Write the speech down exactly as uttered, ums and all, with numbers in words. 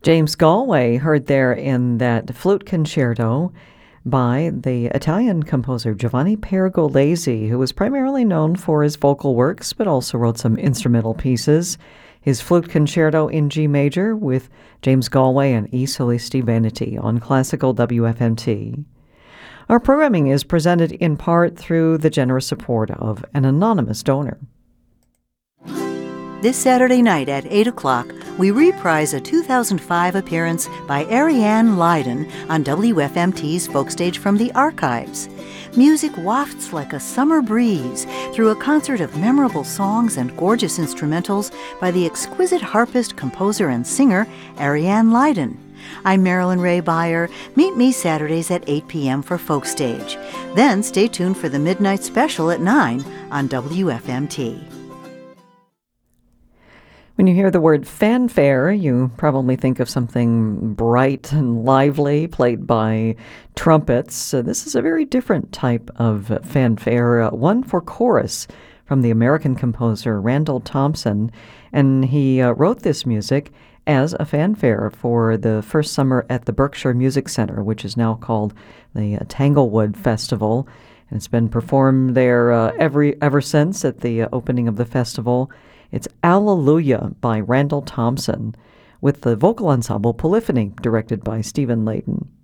James Galway, heard there in that flute concerto by the Italian composer Giovanni Pergolesi, who was primarily known for his vocal works, but also wrote some instrumental pieces. His flute concerto in G major with James Galway and I Solisti Veneti on Classical W F M T. Our programming is presented in part through the generous support of an anonymous donor. This Saturday night at eight o'clock, we reprise a two thousand five appearance by Ariane Leiden on W F M T's Folkstage from the Archives. Music wafts like a summer breeze through a concert of memorable songs and gorgeous instrumentals by the exquisite harpist, composer, and singer Ariane Leiden. I'm Marilyn Ray Beyer. Meet me Saturdays at eight p.m. for Folkstage. Then stay tuned for the Midnight Special at nine on W F M T. When you hear the word fanfare, you probably think of something bright and lively played by trumpets. Uh, this is a very different type of fanfare, uh, one for chorus from the American composer Randall Thompson. And he uh, wrote this music as a fanfare for the first summer at the Berkshire Music Center, which is now called the uh, Tanglewood Festival. And it's been performed there uh, every ever since at the uh, opening of the festival. It's Alleluia by Randall Thompson with the vocal ensemble Polyphony, directed by Stephen Layton.